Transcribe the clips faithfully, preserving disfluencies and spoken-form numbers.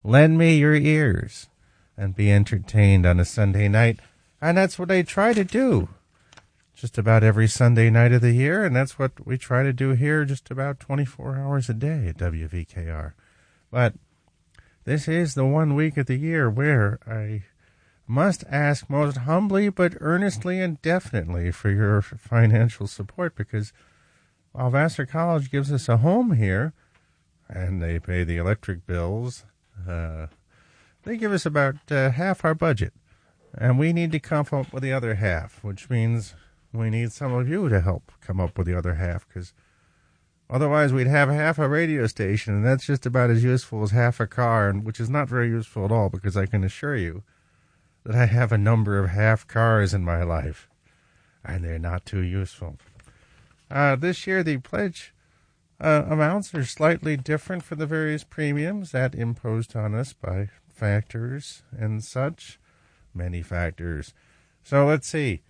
lend me your ears and be entertained on a Sunday night. And that's what I try to do just about every Sunday night of the year, and that's what we try to do here just about twenty-four hours a day at W V K R. But this is the one week of the year where I must ask most humbly but earnestly and definitely for your financial support, because while Vassar College gives us a home here and they pay the electric bills, uh, they give us about uh, half our budget. And we need to come up with the other half, which means we need some of you to help come up with the other half, because otherwise we'd have half a radio station, and that's just about as useful as half a car, and which is not very useful at all, because I can assure you that I have a number of half cars in my life, and they're not too useful. Uh, this year, the pledge uh, amounts are slightly different for the various premiums that imposed on us by factors and such. Many factors. So let's see.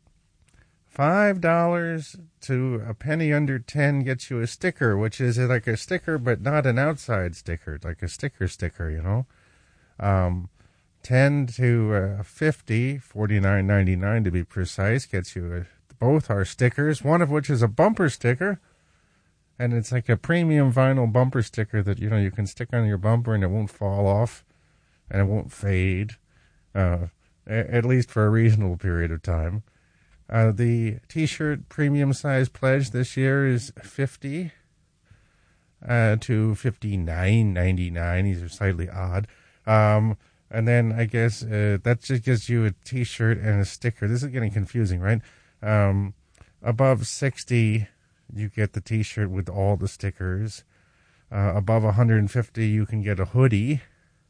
Five dollars to a penny under ten gets you a sticker, which is like a sticker, but not an outside sticker, like a sticker sticker, you know. Um, ten to uh, fifty, forty-nine ninety-nine to be precise, gets you a, both our stickers. One of which is a bumper sticker, and it's like a premium vinyl bumper sticker that you know you can stick on your bumper and it won't fall off, and it won't fade. Uh, at least for a reasonable period of time. Uh, the T-shirt premium size pledge this year is fifty uh, to fifty-nine ninety-nine. These are slightly odd. Um, and then I guess uh, that just gives you a T-shirt and a sticker. This is getting confusing, right? Um, above sixty, you get the T-shirt with all the stickers. Uh, above one hundred fifty, you can get a hoodie.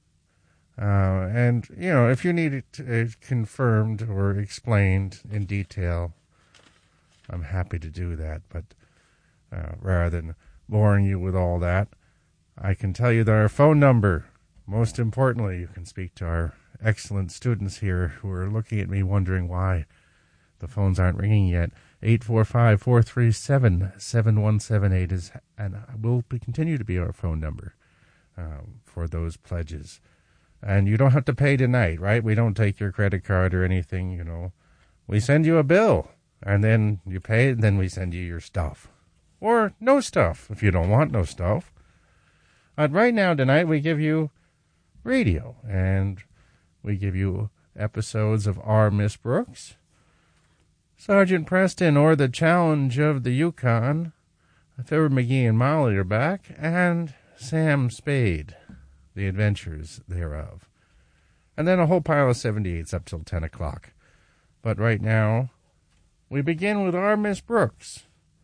Uh, and, you know, if you need it uh, confirmed or explained in detail, I'm happy to do that. But uh, rather than boring you with all that, I can tell you that our phone number, most importantly, you can speak to our excellent students here who are looking at me wondering why the phones aren't ringing yet. eight four five, four three seven, seven one seven eight is, and will continue to be our phone number uh, for those pledges. And you don't have to pay tonight, right? We don't take your credit card or anything, you know. We send you a bill, and then you pay it, and then we send you your stuff. Or no stuff, if you don't want no stuff. But right now, tonight, we give you radio, and we give you episodes of Our Miss Brooks, Sergeant Preston, or The Challenge of the Yukon, Fibber McGee and Molly are back, and Sam Spade, The Adventures Thereof. And then a whole pile of seventy-eights up till ten o'clock. But right now, we begin with Our Miss Brooks.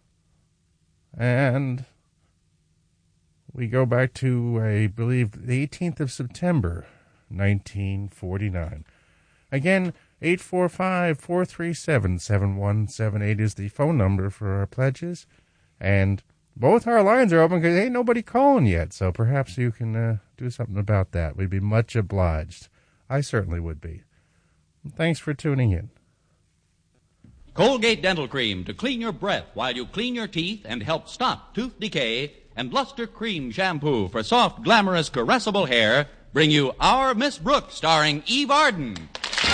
And we go back to, I believe, the eighteenth of September, nineteen forty-nine. Again, eight four five, four three seven, seven one seven eight is the phone number for our pledges. And both our lines are open because ain't nobody calling yet, so perhaps you can uh, do something about that. We'd be much obliged. I certainly would be. Thanks for tuning in. Colgate Dental Cream to clean your breath while you clean your teeth and help stop tooth decay, and Luster Cream Shampoo for soft, glamorous, caressable hair bring you Our Miss Brooks, starring Eve Arden.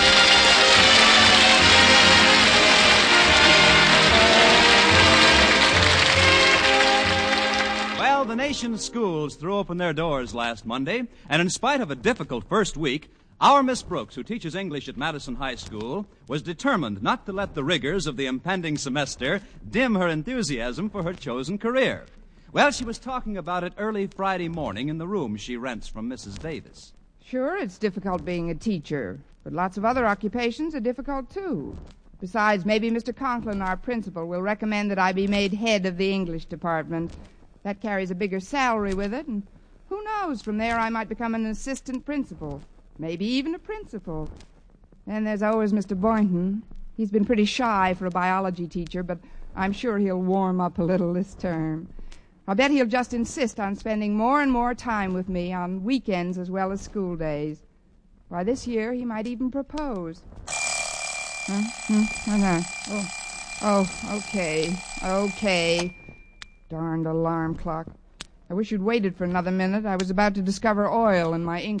Well, the nation's schools threw open their doors last Monday, and in spite of a difficult first week, our Miss Brooks, who teaches English at Madison High School, was determined not to let the rigors of the impending semester dim her enthusiasm for her chosen career. Well, she was talking about it early Friday morning in the room she rents from Missus Davis. Sure, it's difficult being a teacher, but lots of other occupations are difficult, too. Besides, maybe Mister Conklin, our principal, will recommend that I be made head of the English department. That carries a bigger salary with it, and who knows, from there I might become an assistant principal, maybe even a principal. And there's always Mister Boynton. He's been pretty shy for a biology teacher, but I'm sure he'll warm up a little this term. I'll bet he'll just insist on spending more and more time with me on weekends as well as school days. Why, this year he might even propose. Huh? Hmm? Okay. Oh. oh, okay, okay. Darned alarm clock. I wish you'd waited for another minute. I was about to discover oil in my ink